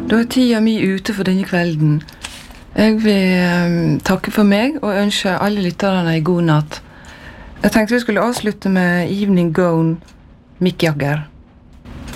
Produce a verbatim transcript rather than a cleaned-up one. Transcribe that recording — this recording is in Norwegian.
Da er tida mi ute for denne kvelden. Jeg vil um, takke for meg og ønske alle lytterne en god natt. Jeg tenkte vi skulle avslutte med Evening Gown, Mick Jagger.